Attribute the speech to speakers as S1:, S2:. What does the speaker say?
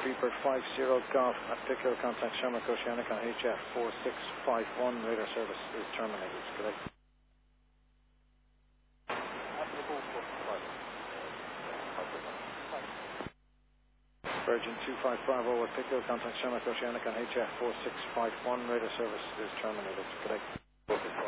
S1: Freebird 50 Golf at Pico, contact Shamrock Oceanic on HF 4651. Radar service is terminated. Good day. Virgin 2550 at Pico, contact Shamrock Oceanic on HF 4651. Radar service is terminated. Good day.